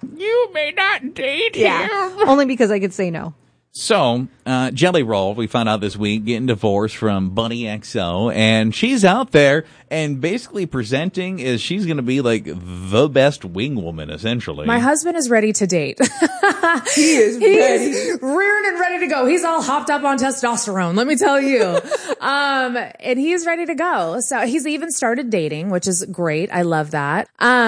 You may not date him. Yeah, only because I could say no. So, Jelly Roll, we found out this week, getting divorced from Bunny XO, and she's out there and basically presenting as she's going to be like the best wing woman, essentially. My husband is ready to date. He is ready. He's rearing and ready to go. He's all hopped up on testosterone, let me tell you. And he's ready to go. So he's even started dating, which is great. I love that.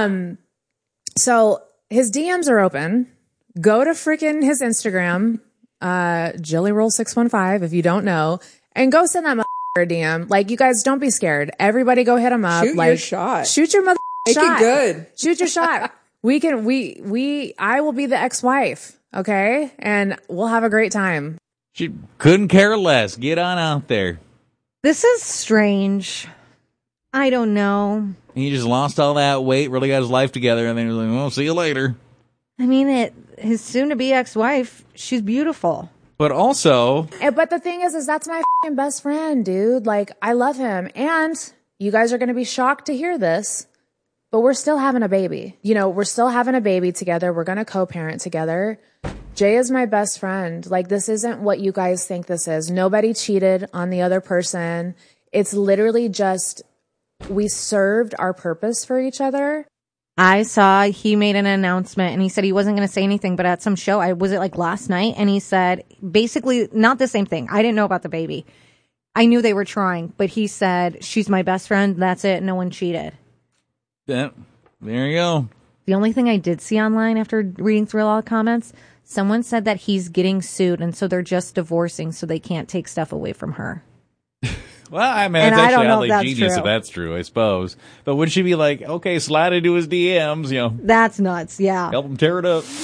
So his DMs are open. Go to freaking his Instagram. JellyRoll615 if you don't know, and go send that a DM. Like, you guys, don't be scared. Everybody go hit him up. Shoot your shot. Shoot your Make shot. it good. Shoot your shot. I will be the ex-wife. Okay. And we'll have a great time. She couldn't care less. Get on out there. This is strange. I don't know. He just lost all that weight, really got his life together, and then he was like, well, see you later. I mean, his soon-to-be ex-wife, she's beautiful. But also... But the thing is that's my f***ing best friend, dude. Like, I love him. And you guys are going to be shocked to hear this, but we're still having a baby. You know, we're still having a baby together. We're going to co-parent together. Jay is my best friend. Like, this isn't what you guys think this is. Nobody cheated on the other person. It's literally just, we served our purpose for each other. I saw he made an announcement and he said he wasn't going to say anything, but at some show, was it like last night? And he said basically not the same thing. I didn't know about the baby. I knew they were trying, but he said, she's my best friend. That's it. No one cheated. Yeah, there you go. The only thing I did see online after reading through all the comments, someone said that he's getting sued and so they're just divorcing so they can't take stuff away from her. Well, I mean, and that's I actually don't know oddly if that's genius true. if that's true, I suppose. But would she be like, okay, slide into his DMs, That's nuts, yeah. help him tear it up?